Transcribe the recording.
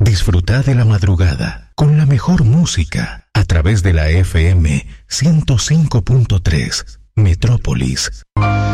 Disfruta de la madrugada con la mejor música a través de la FM 105.3 Metrópolis.